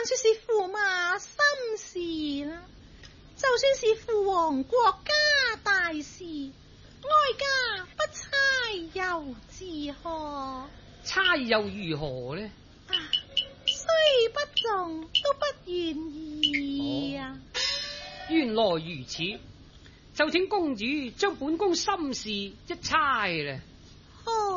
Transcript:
算是駙馬心事啦，就算是父王國家大事，哀家不猜又自何？ 猜又如何呢？ 雖不中都不願意啊！ 原來如此，就請公主將本宮心事一猜啦。